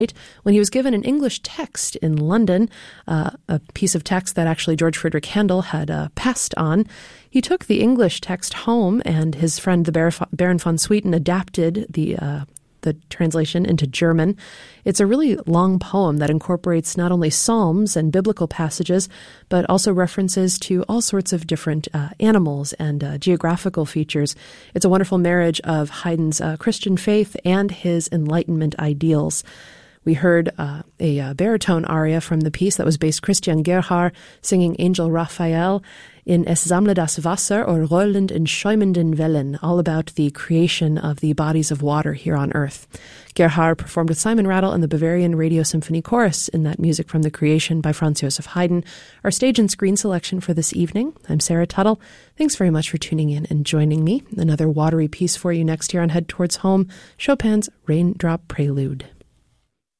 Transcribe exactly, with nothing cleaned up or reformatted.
when he was given an English text in London, uh, a piece of text that actually George Friedrich Handel had uh, passed on. He took the English text home, and his friend, the Baron von Swieten, adapted the uh, the translation into German. It's a really long poem that incorporates not only psalms and biblical passages, but also references to all sorts of different uh, animals and uh, geographical features. It's a wonderful marriage of Haydn's uh, Christian faith and his Enlightenment ideals. We heard uh, a uh, baritone aria from the piece that was based Christian Gerhard singing Angel Raphael in Es sammle das Wasser or rollend in schäumenden Wellen, all about the creation of the bodies of water here on earth. Gerhard performed with Simon Rattle and the Bavarian Radio Symphony Chorus in that music from the creation by Franz Joseph Haydn. Our stage and screen selection for this evening. I'm Sarah Tuttle. Thanks very much for tuning in and joining me. Another watery piece for you next here on Head Towards Home, Chopin's Raindrop Prelude.